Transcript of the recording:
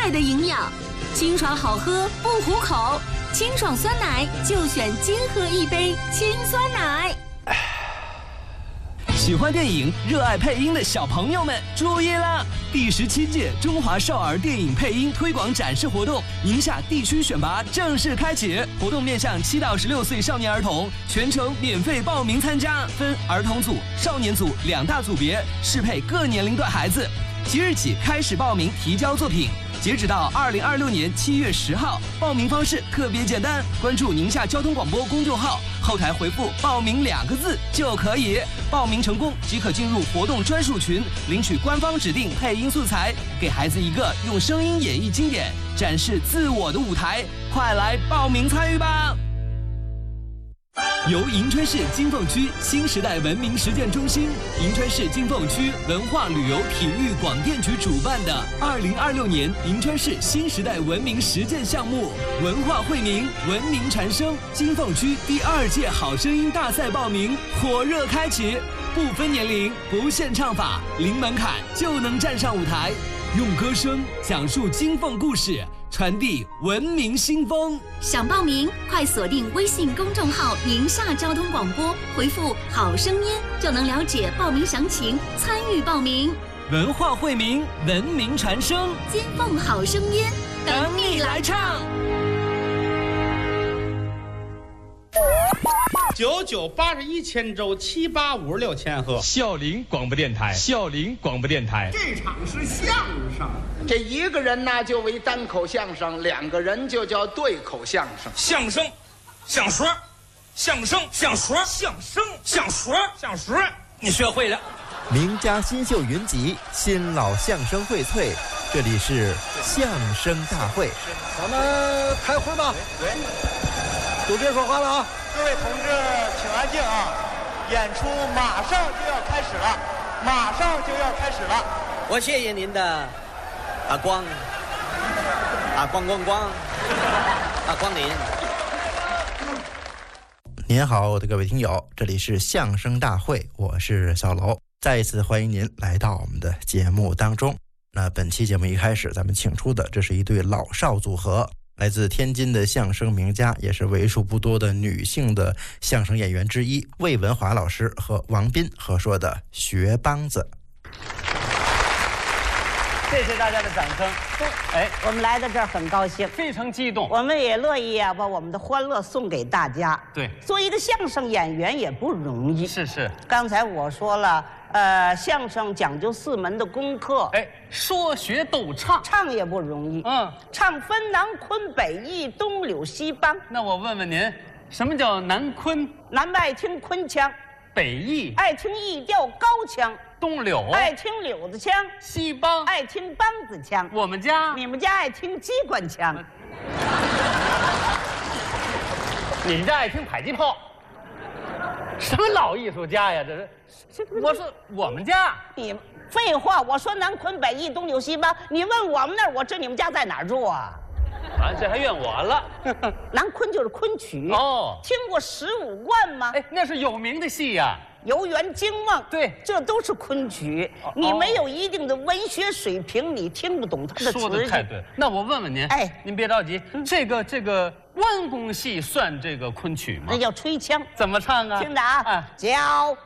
奶的营养，清爽好喝不糊口，清爽酸奶就选金河一杯清酸奶。 喜欢电影、热爱配音的小朋友们注意了！第17届中华少儿电影配音推广展示活动宁夏地区选拔正式开启，活动面向7到16岁少年儿童，全程免费报名参加，分儿童组、少年组2大组别，适配各年龄段孩子。即日起开始报名提交作品，截止到2026年7月10号。报名方式特别简单，关注宁夏交通广播公众号，后台回复“报名”2个字就可以。报名成功即可进入活动专属群，领取官方指定配音素材，给孩子一个用声音演绎经典、展示自我的舞台。快来报名参与吧！由银川市金凤区新时代文明实践中心、银川市金凤区文化旅游体育广电局主办的2026年银川市新时代文明实践项目“文化惠民，文明传声”金凤区第2届好声音大赛报名火热开启，不分年龄，不限唱法，零门槛就能站上舞台，用歌声讲述金凤故事，传递文明新风。 想报名，快锁定微信公众号“宁夏交通广播”，回复“好声音”就能了解报名详情，参与报名。 文化惠民，文明传声， 金凤好声音， 等你来唱。 9981千周7856千赫， 孝陵广播电台，孝陵广播电台。 这场是相声，这一个人呢就为单口相声，2个人就叫对口相声。 相声，相说，相声，相说，相声，相说，相说，你学会了。 名家新秀云集，新老相声荟萃，这里是相声大会。 咱们开会吧。 对， 都别说话了啊！ 各位同志，请安静啊！演出马上就要开始了，马上就要开始了。 我谢谢您的光临。 您好，我的各位听友，这里是相声大会，我是小楼，再一次欢迎您来到我们的节目当中。那本期节目一开始，咱们请出的这是一对老少组合。来自天津的相声名家，也是为数不多的女性的相声演员之一，魏文华老师和王斌合说的《学梆子》。 谢谢大家的掌声。 哎，我们来到这儿很高兴， 非常激动。 我们也乐意把我们的欢乐送给大家。 对， 做一个相声演员也不容易。 是。 刚才我说了，相声讲究4门的功课。 哎，说学逗唱， 唱也不容易。唱分南昆北弋，东柳西梆。 那我问问您，什么叫南昆？ 南爱听昆腔， 北弋爱听弋调高腔。 东柳爱听柳子腔， 西梆爱听梆子腔。你们家爱听机关腔， 你们家爱听迫击炮。什么老艺术家呀？这是，我说我们家。 你废话，我说南昆北弋，东柳西梆，你问我们那儿，我知你们家在哪儿住啊？ 这还怨我了。 南昆就是昆曲哦， 听过15贯吗？ 哎，那是有名的戏呀。 游园惊梦， 对， 这都是昆曲。你没有一定的文学水平，你听不懂他的词。 说的太对了。那我问问您，您别着急，这个关公戏算这个昆曲吗？ 那叫吹腔。 怎么唱啊？ 听着啊，叫